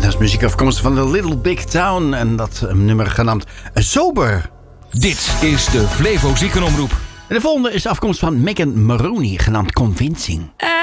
Dat is muziek afkomstig van The Little Big Town. En dat nummer genaamd Sober. Dit is de Flevo Ziekenomroep. En de volgende is afkomstig van Megan Maroney, genaamd Convincing.